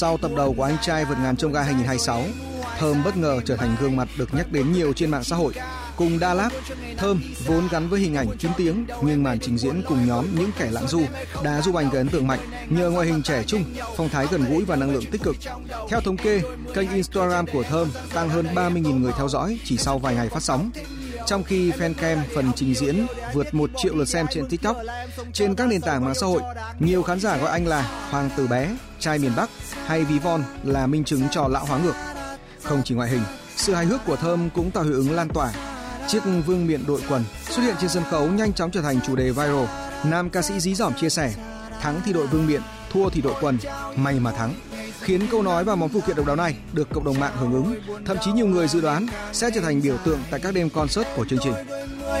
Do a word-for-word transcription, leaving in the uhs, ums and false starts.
Sau tập đầu của Anh trai vượt ngàn chông gai hai không hai sáu, Thơm bất ngờ trở thành gương mặt được nhắc đến nhiều trên mạng xã hội. Cùng Đà Lạt, Thơm vốn gắn với hình ảnh kín tiếng, nhưng màn trình diễn cùng nhóm những kẻ lãng du đã giúp anh gây ấn tượng mạnh nhờ ngoại hình trẻ trung, phong thái gần gũi và năng lượng tích cực. Theo thống kê, kênh Instagram của Thơm tăng hơn ba mươi nghìn người theo dõi chỉ sau vài ngày phát sóng. Trong khi fancam phần trình diễn vượt một triệu lượt xem trên TikTok. Trên các nền tảng mạng xã hội, nhiều khán giả gọi anh là Hoàng tử bé, trai miền Bắc hay Ví Von là minh chứng cho lão hóa ngược. Không chỉ ngoại hình, sự hài hước của Thơm cũng tạo hiệu ứng lan tỏa. Chiếc vương miện đội quần xuất hiện trên sân khấu nhanh chóng trở thành chủ đề viral. Nam ca sĩ dí dỏm chia sẻ: thắng thì đội vương miện, thua thì đội quần, may mà thắng, khiến câu nói và món phụ kiện độc đáo này được cộng đồng mạng hưởng ứng. Thậm chí nhiều người dự đoán sẽ trở thành biểu tượng tại các đêm concert của chương trình.